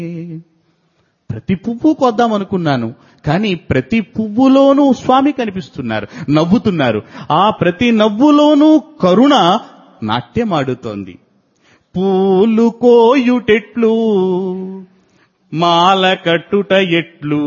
ప్రతి పువ్వు కొద్దామనుకున్నాను, కానీ ప్రతి పువ్వులోనూ స్వామి కనిపిస్తున్నారు, నవ్వుతున్నారు. ఆ ప్రతి నవ్వులోనూ కరుణ నాట్యమాడుతోంది. పూలు కోయుటెట్లు, మాల కట్టుట ఎట్లు,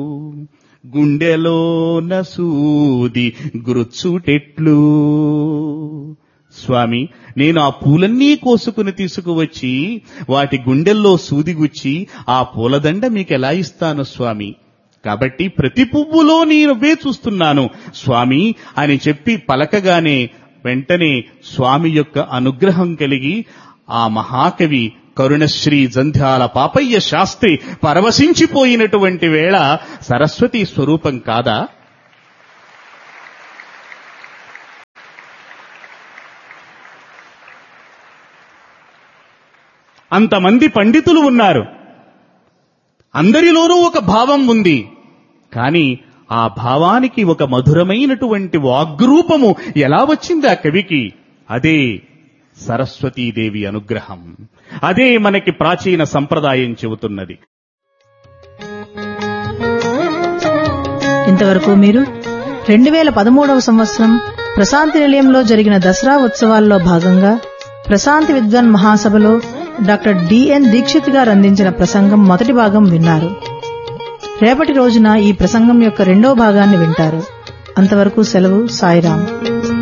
గుండెలోన సూది గురుచుటెట్లు. స్వామి, నేను ఆ పూలన్నీ కోసుకుని తీసుకువచ్చి వాటి గుండెల్లో సూదిగుచ్చి ఆ పూలదండ మీకెలా ఇస్తాను స్వామి? కాబట్టి ప్రతి పువ్వులో నేనువే చూస్తున్నాను స్వామి అని చెప్పి పలకగానే వెంటనే స్వామి యొక్క అనుగ్రహం కలిగి ఆ మహాకవి కరుణశ్రీ జంధ్యాల పాపయ్య శాస్త్రి పరవశించిపోయినటువంటి వేళ సరస్వతీ స్వరూపం కాదా? అంతమంది పండితులు ఉన్నారు, అందరిలోనూ ఒక భావం ఉంది. కానీ ఆ భావానికి ఒక మధురమైనటువంటి వాగ్రూపము ఎలా వచ్చింది ఆ కవికి? అదే సరస్వతీదేవి అనుగ్రహం. అదే మనకి ప్రాచీన సంప్రదాయం చెబుతున్నది. ఇంతవరకు మీరు 2013వ సంవత్సరం ప్రశాంతి నిలయంలో జరిగిన దసరా ఉత్సవాల్లో భాగంగా ప్రశాంతి విద్వాన్ మహాసభలో డాక్టర్ డిఎన్ దీక్షిత్ గారు అందించిన ప్రసంగం మొదటి భాగం విన్నారు. రేపటి రోజున ఈ ప్రసంగం యొక్క రెండో భాగాన్ని వింటారు. అంతవరకు సెలవు. సాయిరాం.